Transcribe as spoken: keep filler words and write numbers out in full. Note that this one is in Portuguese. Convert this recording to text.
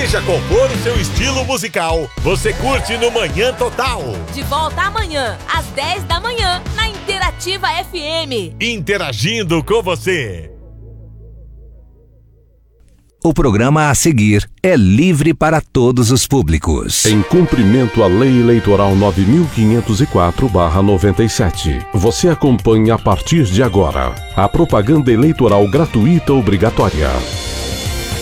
Seja qual for o seu estilo musical, você curte no Manhã Total. De volta amanhã, às dez da manhã, na Interativa F M. Interagindo com você. O programa a seguir é livre para todos os públicos. Em cumprimento à Lei Eleitoral nove mil quinhentos e quatro barra noventa e sete, você acompanha a partir de agora a propaganda eleitoral gratuita obrigatória.